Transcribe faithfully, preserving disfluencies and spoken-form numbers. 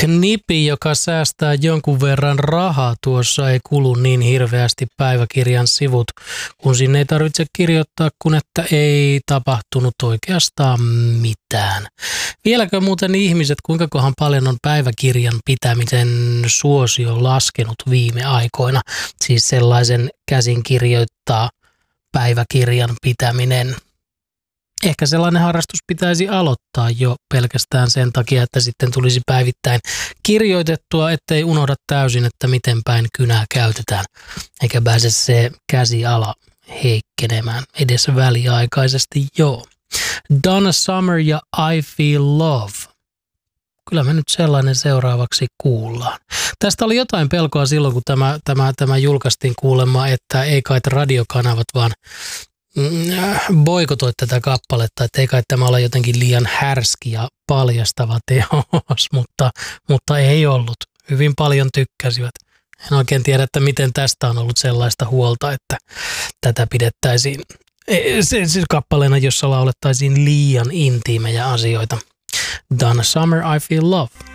Knippi, joka säästää jonkun verran rahaa, tuossa ei kulu niin hirveästi päiväkirjan sivut, kun sinne ei tarvitse kirjoittaa, kun että ei tapahtunut oikeastaan mitään. Vieläkö muuten ihmiset, kuinka kohan paljon on päiväkirjan pitämisen suosio laskenut viime aikoina? Siis sellaisen käsin kirjoittaa päiväkirjan pitäminen. Ehkä sellainen harrastus pitäisi aloittaa jo pelkästään sen takia, että sitten tulisi päivittäin kirjoitettua, ettei unohda täysin, että miten päin kynää käytetään, eikä pääse se käsiala heikkenemään edes väliaikaisesti. Joo. Donna Summer ja I Feel Love. Kyllä me nyt sellainen seuraavaksi kuullaan. Tästä oli jotain pelkoa silloin, kun tämä, tämä, tämä julkaistiin kuulemma, että ei kai radiokanavat vaan boikotoit tätä kappaletta, että ei kai tämä ole jotenkin liian härski ja paljastava teos, mutta, mutta ei ollut. Hyvin paljon tykkäsivät. En oikein tiedä, että miten tästä on ollut sellaista huolta, että tätä pidettäisiin se, se kappaleena, jossa laulettaisiin liian intiimejä asioita. Donna Summer, I Feel Love.